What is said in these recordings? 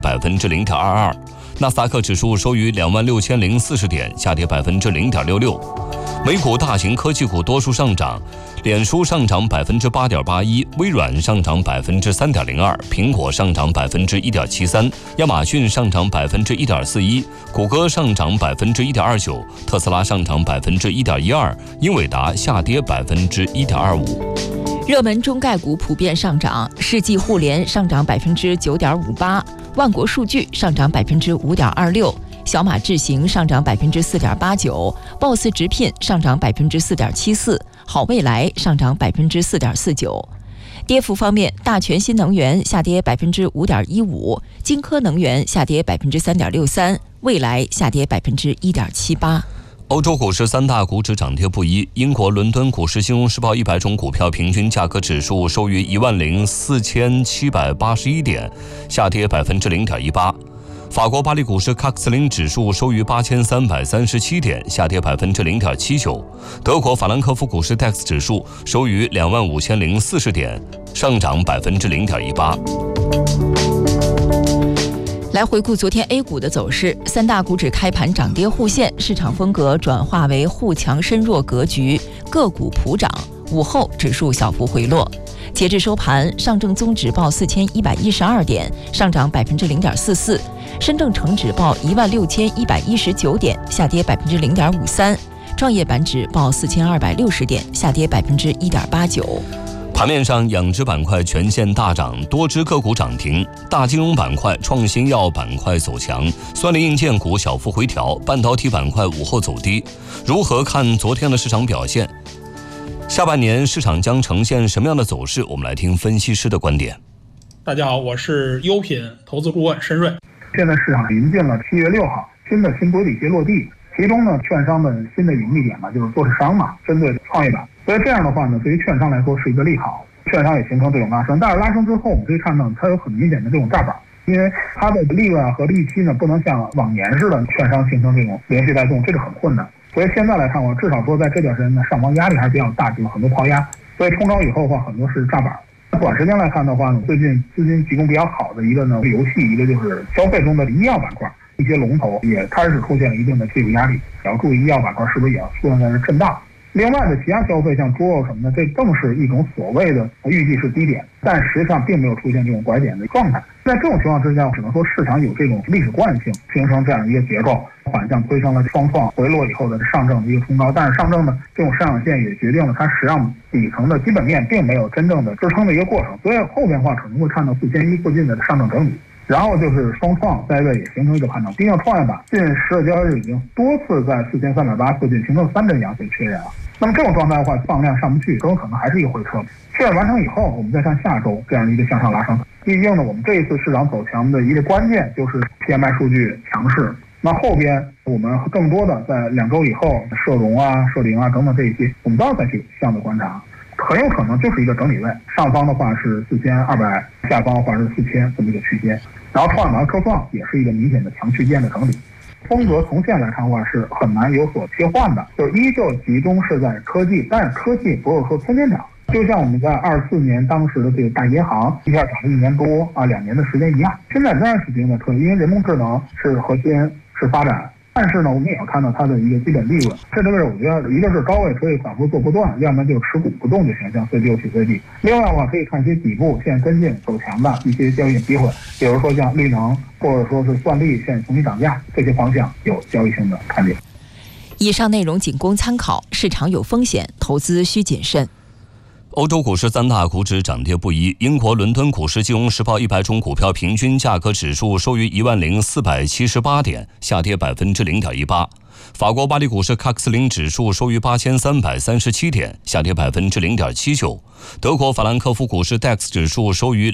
0.22%。纳斯达克指数收于26,040点，下跌0.66%。美股大型科技股多数上涨，脸书上涨8.81%，微软上涨3.02%，苹果上涨1.73%，亚马逊上涨1.41%，谷歌上涨1.29%，特斯拉上涨1.12%，英伟达下跌1.25%。 热门中概股普遍上涨，世纪互联上涨9.58%，万国数据上涨5.26%。小马智行上涨4.89%，BOSS 直聘上涨4.74%，好未来上涨4.49%。跌幅方面，大全新能源下跌5.15%，金科能源下跌3.63%，未来下跌1.78%。 欧洲股市三大股指涨跌不一，英国伦敦股市金融时报100种股票平均价格指数收于14781点，下跌0.18%。法国巴黎股市CAC 40指数收于8337点，下跌0.79%。德国法兰克福股市 DAX 指数收于25040点，上涨0.18%。 来回顾昨天 A 股的走势，三大股指开盘涨跌互现，市场风格转化为互强深弱格局，个股普涨。午后指数小幅回落。截至收盘，上证综指报4112点，上涨0.44%；深证成指报16119点，下跌0.53%；创业板指报4260点，下跌1.89%。 盘面上，养殖板块全线大涨，多只个股涨停，大金融板块、创新药板块走强，酸磷硬件股小幅回调，半导体板块午后走低。如何看昨天的市场表现？下半年市场将呈现什么样的走势？我们来听分析师的观点。 大家好，我是优品投资顾问申瑞。 现在市场临近了7月6号，新的新规底鞋落地，其中呢，券商的新的盈利点嘛，就是做市商嘛，针对创业板，所以这样的话呢，对于券商来说是一个利好，券商也形成这种拉升。但是拉升之后，我们可以看到它有很明显的这种炸板，因为它的利润和预期呢，不能像往年似的券商形成这种连续带动，这是很困难。所以现在来看的话，至少说在这段时间呢，上方压力还是比较大，有很多抛压，所以冲高以后的话，很多是炸板。短时间来看的话呢，最近资金集中比较好的一个呢，游戏，一个就是消费中的医药板块，一些龙头也开始出现了一定的技术压力，也要注意医药板块是不是也要出现在震荡。另外的其他消费像猪肉什么的，这更是一种所谓的预计是低点，但实际上并没有出现这种拐点的状态。在这种情况之下，只能说市场有这种历史惯性，形成这样一个结构，反向推升了双创回落以后的上证的一个冲高。但是上证呢，这种上涨线也决定了它实际上底层的基本面并没有真正的支撑的一个过程，所以后面的话可能会看到4100附近的上证整理。然后就是双创在位也形成一个判断，毕竟创业板近10个交易日已经多次在4380附近形成3针阳线确认了。那么这种状态的话，放量上不去，很有可能还是一个回撤。确认完成以后，我们再看下周这样一个向上拉升。毕竟呢，我们这一次市场走强的一个关键就是 PMI 数据强势。那后边我们更多的在2周以后，社融啊、社零啊等等这一些，我们都要再去相对观察。很有可能就是一个整理位，上方的话是4200，下方的话是4000这么一个区间。然后创业板科创也是一个明显的强区间的整理。风格从现在来看的话是很难有所切换的，就依旧集中是在科技，但是科技不是说天天涨，就像我们在24年当时的这个大银行一下涨了1年多啊2年的时间一样。现在仍然是这样的特点，因为人工智能是核心是发展。但是呢，我们也要看到它的一个基本利润，这个位置我觉得一个是高位可以反复做波段，要么就是持股不动就行，像随机有起随地。另外的话，可以看一些底部现在跟进走强的一些交易机会，比如说像绿能或者说是算力现在重新涨价，这些方向有交易性的看点。 以上内容仅供参考，市场有风险，投资需谨慎。 欧洲股市三大股指涨跌不一，英国伦敦股市金融时报100种股票平均价格指数收于10478点，下跌0.18%。法国巴黎股市 CAC 40指数收于8337点，下跌0.79%。德国法兰克福股市 DAX 指数收于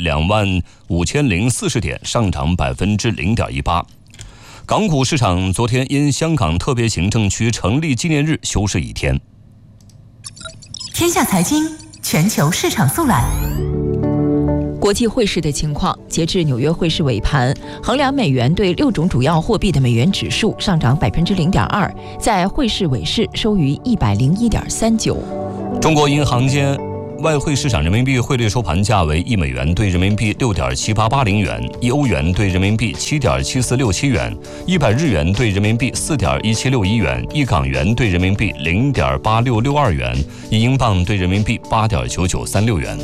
25040点，上涨0.18%。港股市场昨天因香港特别行政区成立纪念日休市一天。 天下财经全球市场速览。 国际汇市的情况，截至纽约汇市尾盘，衡量美元对6种主要货币的美元指数上涨0.2%，在汇市尾市收于101.39。 中国银行间外汇市场人民币汇率收盘价为1美元兑人民币6.7880元，1欧元兑人民币7.7467元，100日元兑人民币4.1761元，1港元兑人民币0.8662元，1英镑兑人民币8.9936元。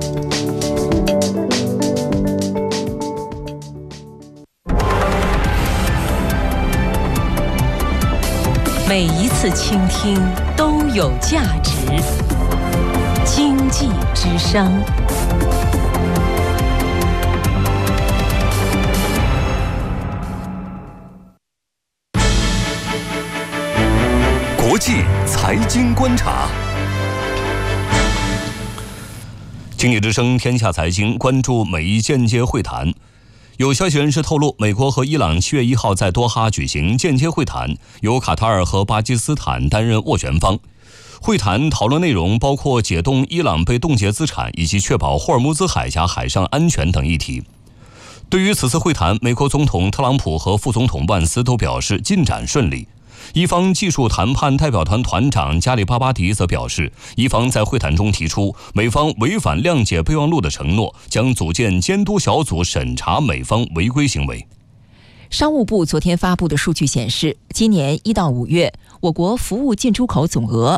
每一次倾听都有价值。经济之声。 国际财经观察。经济之声天下财经关注美间接会谈。有消息人士透露，美国和伊朗7月1号在多哈举行间接会谈，由卡塔尔和巴基斯坦担任斡旋方。会谈讨论内容包括解冻伊朗被冻结资产以及确保霍尔木兹海峡海上安全等议题。对于此次会谈，美国总统特朗普和副总统万斯都表示进展顺利。伊方技术谈判代表团团长加里巴巴迪则表示，伊方在会谈中提出，美方违反谅解备忘录的承诺，将组建监督小组审查美方违规行为。 商务部昨天发布的数据显示，今年1到5月，我国服务进出口总额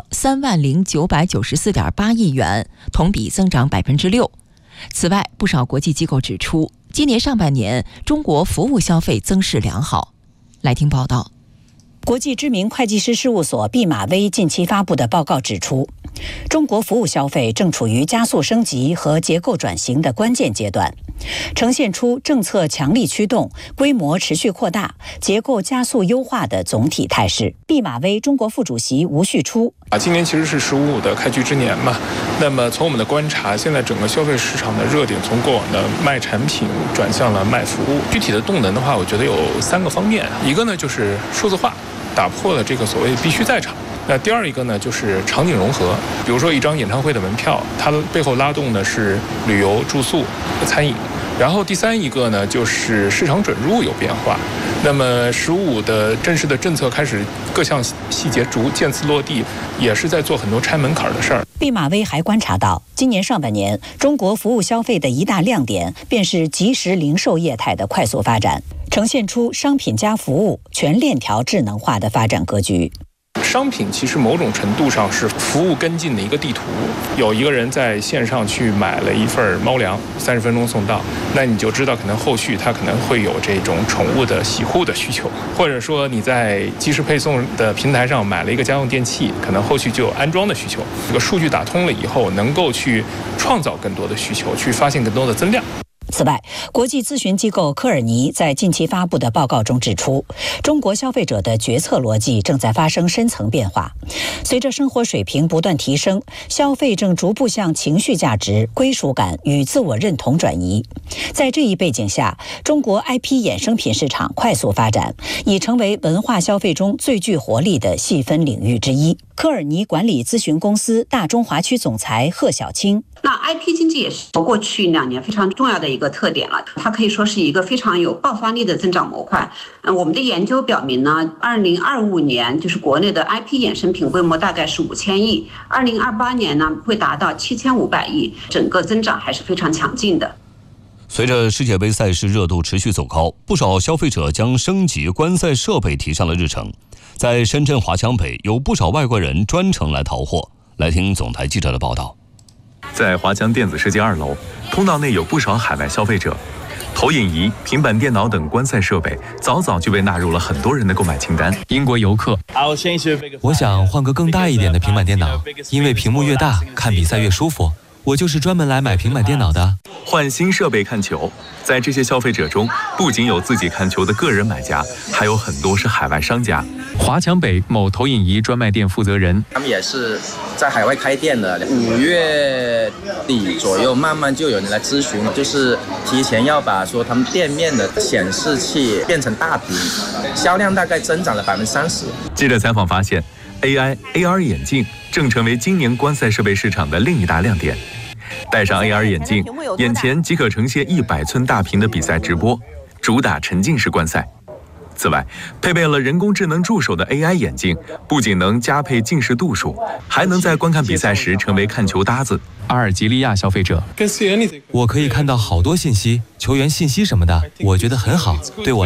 30994.8亿元，同比增长6%。此外，不少国际机构指出，今年上半年中国服务消费增势良好。来听报道。 国际知名会计师事务所毕马威近期发布的报告指出，中国服务消费正处于加速升级和结构转型的关键阶段，呈现出政策强力驱动、规模持续扩大、结构加速优化的总体态势。毕马威中国副主席吴旭初： 今年其实是15的开局之年嘛，那么从我们的观察，现在整个消费市场的热点从过往的卖产品转向了卖服务。具体的动能的话，我觉得有3个方面，一个呢就是数字化，打破了这个所谓必须在场。那第二一个呢，就是场景融合，比如说一张演唱会的门票，它的背后拉动的是旅游、住宿、餐饮。然后第3一个呢，就是市场准入有变化。那么15的正式的政策开始，各项细节逐渐次落地，也是在做很多拆门槛的事儿。 毕马威还观察到，今年上半年中国服务消费的一大亮点，便是即时零售业态的快速发展，呈现出商品加服务全链条智能化的发展格局。 商品其实某种程度上是服务跟进的一个地图。有一个人在线上去买了一份猫粮，30分钟送到，那你就知道可能后续他可能会有这种宠物的洗护的需求，或者说你在即时配送的平台上买了一个家用电器，可能后续就有安装的需求。这个数据打通了以后，能够去创造更多的需求，去发现更多的增量。 此外，国际咨询机构科尔尼在近期发布的报告中指出，中国消费者的决策逻辑正在发生深层变化。随着生活水平不断提升，消费正逐步向情绪价值、归属感与自我认同转移。在这一背景下，中国 IP 衍生品市场快速发展，已成为文化消费中最具活力的细分领域之一。科尔尼管理咨询公司大中华区总裁贺小青： 那 IP 经济也是过去2年非常重要的一个特点了，它可以说是一个非常有爆发力的增长模块。我们的研究表明呢，2025年就是国内的 IP 衍生品规模大概是5000亿，2028年呢会达到7500亿，整个增长还是非常强劲的。 随着世界杯赛事热度持续走高，不少消费者将升级观赛设备提上了日程。在深圳华强北，有不少外国人专程来淘货。来听总台记者的报道。 在华强电子世界2楼，通道内有不少海外消费者，投影仪、平板电脑等观赛设备早早就被纳入了很多人的购买清单。 英国游客，我想换个更大一点的平板电脑，因为屏幕越大，看比赛越舒服。我就是专门来买平板电脑的。 换新设备看球，在这些消费者中，不仅有自己看球的个人买家，还有很多是海外商家。 华强北某投影仪专卖店负责人， 他们也是在海外开店的，5月底左右慢慢就有人来咨询，就是提前要把说他们店面的显示器变成大屏，销量大概增长了30%。 记者采访发现，AI、AR 眼镜正成为今年观赛设备市场的另一大亮点。戴上 AR 眼镜，眼前即可呈现100寸大屏的比赛直播，主打沉浸式观赛。 此外，配备了人工智能助手的 AI 眼镜，不仅能加配近视度数，还能在观看比赛时成为看球搭子。 阿尔及利亚消费者， 我可以看到好多信息，球员信息什么的，我觉得很好，对我